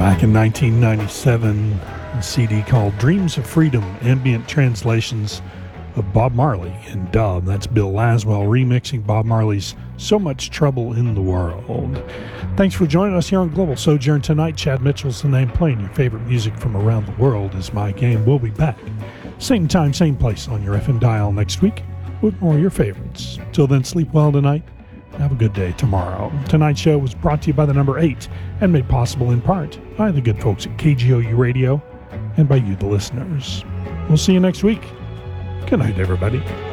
Back in 1997, a CD called Dreams of Freedom, ambient translations of Bob Marley in dub. That's Bill Laswell remixing Bob Marley's So Much Trouble in the World. Thanks for joining us here on Global Sojourn tonight. Chad Mitchell's the name. Playing your favorite music from around the world is my game. We'll be back same time, same place on your FM dial next week with more of your favorites. Till then, sleep well tonight. Have a good day tomorrow. Tonight's show was brought to you by the number 8 and made possible in part by the good folks at KGOU Radio and by you, the listeners. We'll see you next week. Good night, everybody.